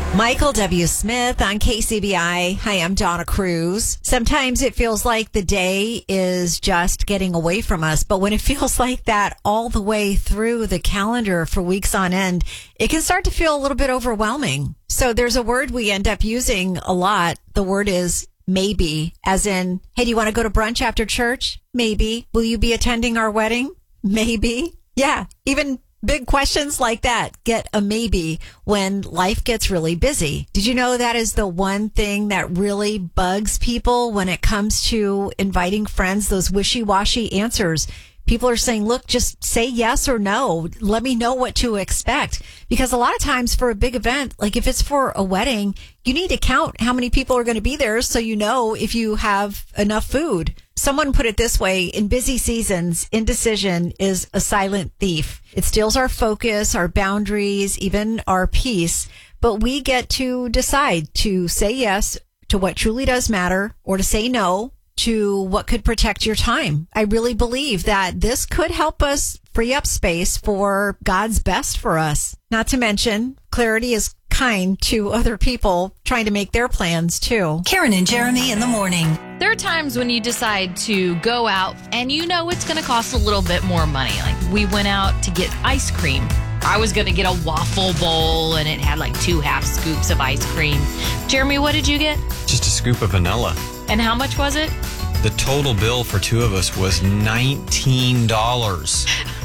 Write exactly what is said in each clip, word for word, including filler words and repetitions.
Michael W. Smith on K C B I. Hi, I'm Donna Cruz. Sometimes it feels like the day is just getting away from us, but when it feels like that all the way through the calendar for weeks on end, it can start to feel a little bit overwhelming. So there's a word we end up using a lot. The word is maybe, as in, hey, do you want to go to brunch after church? Maybe. Will you be attending our wedding? Maybe. Yeah, even big questions like that get a maybe when life gets really busy. Did you know that is the one thing that really bugs people when it comes to inviting friends, those wishy-washy answers? People are saying, look, just say yes or no. Let me know what to expect. Because a lot of times for a big event, like if it's for a wedding, you need to count how many people are going to be there so you know if you have enough food. Someone put it this way, in busy seasons, indecision is a silent thief. It steals our focus, our boundaries, even our peace. But we get to decide to say yes to what truly does matter or to say no to what could protect your time. I really believe that this could help us free up space for God's best for us. Not to mention, clarity is kind to other people trying to make their plans too. Karen and Jeremy in the morning. There are times when you decide to go out and you know it's going to cost a little bit more money. Like we went out to get ice cream. I was going to get a waffle bowl and it had like two half scoops of ice cream. Jeremy, what did you get? Just a scoop of vanilla. And how much was it? The total bill for two of us was nineteen dollars.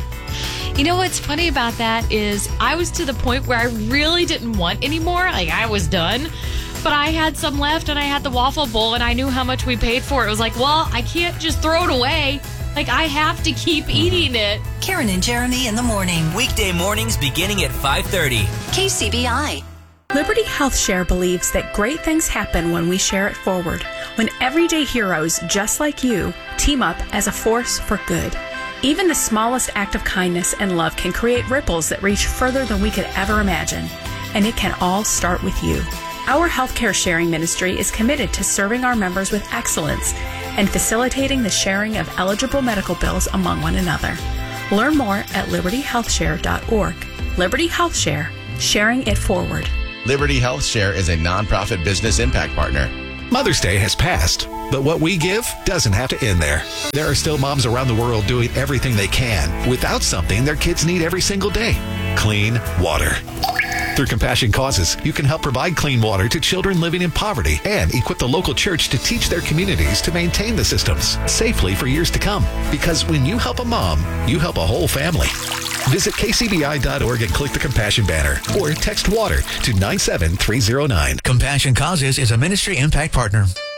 You know what's funny about that is I was to the point where I really didn't want any more. Like I was done. But I had some left and I had the waffle bowl and I knew how much we paid for it. It was like, well, I can't just throw it away. Like I have to keep eating it. Karen and Jeremy in the morning. Weekday mornings beginning at five thirty. K C B I. Liberty Health Share believes that great things happen when we share it forward, when everyday heroes just like you team up as a force for good. Even the smallest act of kindness and love can create ripples that reach further than we could ever imagine. And it can all start with you. Our healthcare sharing ministry is committed to serving our members with excellence and facilitating the sharing of eligible medical bills among one another. Learn more at liberty health share dot org. Liberty Health Share, sharing it forward. Liberty Health Share is a nonprofit business impact partner. Mother's Day has passed, but what we give doesn't have to end there. There are still moms around the world doing everything they can without something their kids need every single day: clean water. Through Compassion Causes, you can help provide clean water to children living in poverty and equip the local church to teach their communities to maintain the systems safely for years to come. Because when you help a mom, you help a whole family. Visit K C B I dot org and click the Compassion banner or text WATER to nine seven three zero nine. Compassion Causes is a ministry impact partner.